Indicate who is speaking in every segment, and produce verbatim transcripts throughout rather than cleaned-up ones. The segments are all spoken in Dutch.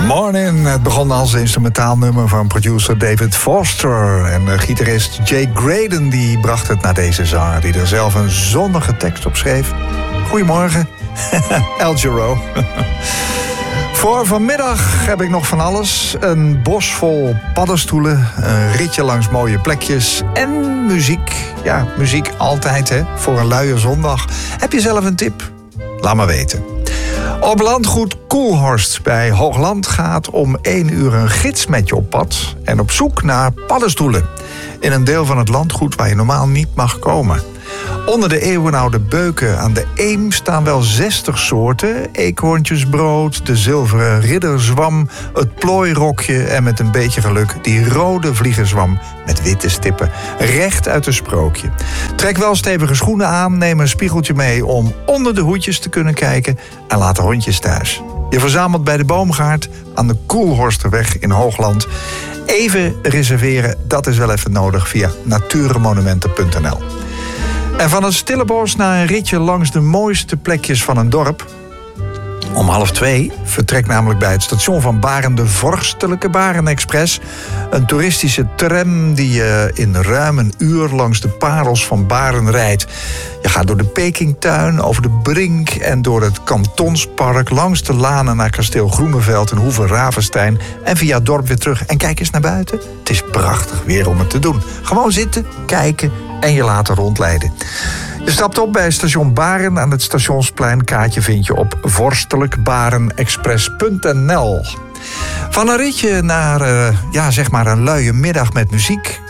Speaker 1: Morning. Het begon als instrumentaal nummer van producer David Foster. En uh, gitarist Jay Graydon die bracht het naar deze zanger, die er zelf een zonnige tekst op schreef. Goedemorgen, El Giro. Voor vanmiddag heb ik nog van alles. Een bos vol paddenstoelen, een ritje langs mooie plekjes en muziek. Ja, muziek altijd, hè, voor een luie zondag. Heb je zelf een tip? Laat maar weten. Op landgoed Koelhorst bij Hoogland gaat om één uur een gids met je op pad en op zoek naar paddenstoelen. In een deel van het landgoed waar je normaal niet mag komen. Onder de eeuwenoude beuken aan de Eem staan wel zestig soorten. Eekhoorntjesbrood, de zilveren ridderzwam, het plooirokje en met een beetje geluk die rode vliegenzwam met witte stippen. Recht uit een sprookje. Trek wel stevige schoenen aan, neem een spiegeltje mee om onder de hoedjes te kunnen kijken en laat de hondjes thuis. Je verzamelt bij de boomgaard aan de Koelhorsterweg in Hoogland. Even reserveren, dat is wel even nodig via natuurmonumenten punt n l. En van het stille bos naar een ritje langs de mooiste plekjes van een dorp. Om half twee vertrekt namelijk bij het station van Baren de Vorstelijke Baren-express. Een toeristische tram die je in ruim een uur langs de parels van Baren rijdt. Je gaat door de Pekingtuin, over de Brink en door het Kantonspark, langs de lanen naar kasteel Groeneveld en Hoeve Ravenstein en via het dorp weer terug. En kijk eens naar buiten. Het is prachtig weer om het te doen. Gewoon zitten, kijken en je laten rondleiden. Je stapt op bij station Baren aan het stationsplein. Kaartje vind je op vorstelijk baren express punt n l. Van een ritje naar uh, ja, zeg maar een luie middag met muziek.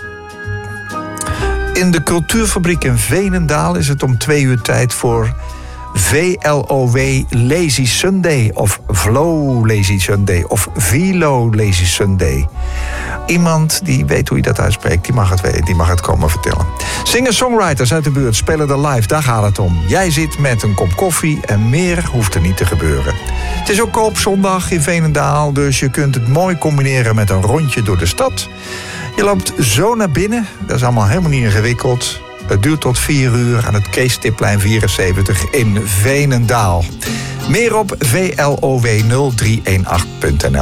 Speaker 1: In de Cultuurfabriek in Veenendaal is het om twee uur tijd voor V L O W Lazy Sunday of Flow Lazy Sunday of Velo Lazy Sunday. Iemand die weet hoe je dat uitspreekt, die mag het weten, die mag het komen vertellen. Singer-songwriters uit de buurt spelen er live, daar gaat het om. Jij zit met een kop koffie en meer hoeft er niet te gebeuren. Het is ook koopzondag in Veenendaal, dus je kunt het mooi combineren met een rondje door de stad. Je loopt zo naar binnen, dat is allemaal helemaal niet ingewikkeld. Het duurt tot vier uur aan het Kees-Stiplijn vierenzeventig in Veenendaal. Meer op V L O W nul drie een acht punt n l.